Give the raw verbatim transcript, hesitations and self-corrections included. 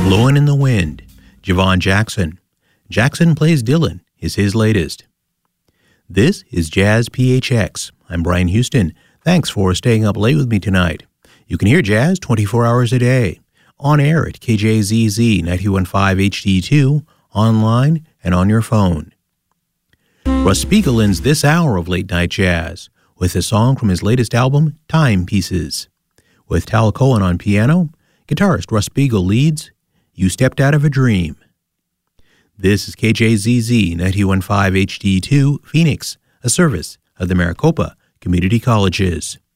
Blowin' in the Wind, Javon Jackson. Jackson Plays Dylan is his latest. This is Jazz P H X. I'm Brian Houston. Thanks for staying up late with me tonight. You can hear jazz twenty-four hours a day, on air at K J Z Z ninety-one point five H D two, online and on your phone. Russ Spiegel ends this hour of Late Night Jazz with a song from his latest album, Timepieces. With Tal Cohen on piano, guitarist Russ Spiegel leads, You Stepped Out of a Dream. This is K J Z Z ninety-one point five H D two, Phoenix, a service of the Maricopa Community Colleges.